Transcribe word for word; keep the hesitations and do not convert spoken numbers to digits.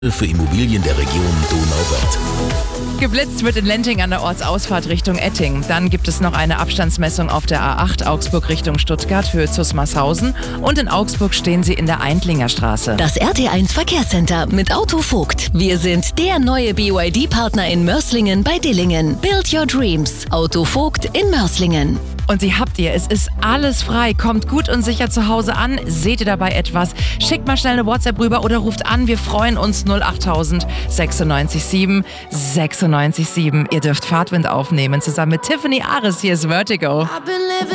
für Immobilien der Region Donauwörth. Geblitzt wird in Lenting an der Ortsausfahrt Richtung Etting. Dann gibt es noch eine Abstandsmessung auf der A acht Augsburg Richtung Stuttgart, Höhe Zusmarshausen. Und in Augsburg stehen sie in der Eintlinger Straße. Das R T eins Verkehrscenter mit Autovogt. Wir sind der neue B Y D-Partner in Mörslingen bei Dillingen. Build your dreams. Autovogt in Mörslingen. Und sie habt ihr, es ist alles frei. Kommt gut und sicher zu Hause an. Seht ihr dabei etwas? Schickt mal schnell eine WhatsApp rüber oder ruft an. Wir freuen uns. null achttausend sechsundneunzig sieben sechsundneunzig sieben. Ihr dürft Fahrtwind aufnehmen zusammen mit Tiffany Ares. Hier ist Vertigo.